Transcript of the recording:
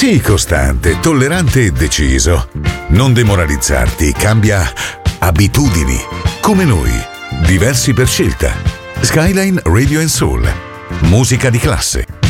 Sii costante, tollerante e deciso. Non demoralizzarti, cambia abitudini. Come noi, diversi per scelta. Skyline Radio and Soul. Musica di classe.